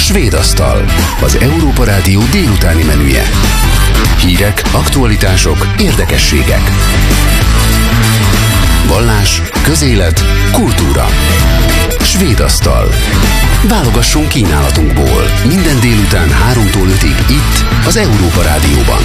Svédasztal, az Európa Rádió délutáni menüje. Hírek, aktualitások, érdekességek. Vallás, közélet, kultúra. Svédasztal. Válogassunk kínálatunkból. Minden délután 3-tól 5-ig itt, az Európa Rádióban.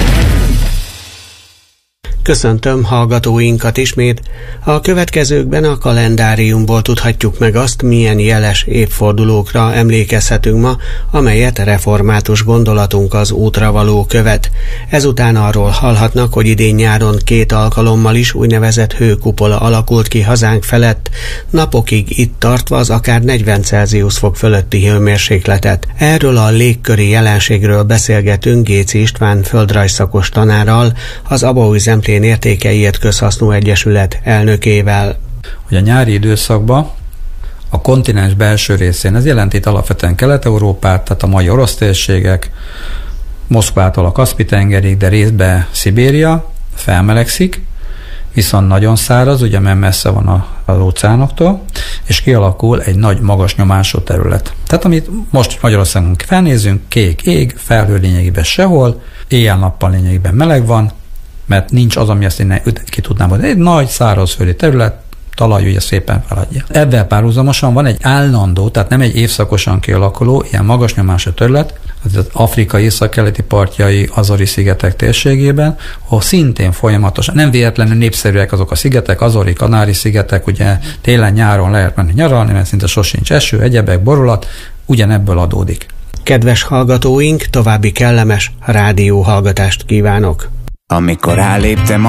Köszöntöm hallgatóinkat ismét. A következőkben a kalendáriumból tudhatjuk meg azt, milyen jeles évfordulókra emlékezhetünk ma, amelyet református gondolatunk az útra való követ. Ezután arról hallhatnak, hogy idén nyáron 2 alkalommal is úgynevezett hőkupola alakult ki hazánk felett, napokig itt tartva az akár 40 Celsius fok fölötti hőmérsékletet. Erről a légköri jelenségről beszélgetünk Géczi István földrajzszakos tanárral, az Abaúj-Zemplén Értékeiért Közhasznú Egyesület elnökével. Hogy a nyári időszakban a kontinens belső részén, ez jelenti itt alapvetően Kelet-Európát, tehát a mai orosz térségek, Moszkvától a Kaszpi-tengerig, de részben Szibéria felmelegszik, viszont nagyon száraz, ugye mert messze van az óceánoktól, és kialakul egy nagy magas nyomású terület. Tehát amit most Magyarországon felnézünk, kék ég, felhő lényegében sehol, éjjel-nappal lényegében meleg van, mert nincs az, ami azt innen ki tudnám mondani. Egy nagy szárazföldi terület, talaj ugye szépen feladja. Ebben párhuzamosan van egy állandó, tehát nem egy évszakosan kialakuló, ilyen magas nyomású terület, az Afrika északkeleti partjai, Azori-szigetek térségében, ahol szintén folyamatosan, nem véletlenül népszerűek azok a szigetek, Azori, Kanári-szigetek, ugye télen-nyáron lehet menni nyaralni, mert szinte sosincs eső, egyebek, borulat, ugyanebből adódik. Kedves hallgatóink, további kellemes rádióhallgatást kívánok! Amikor ráléptem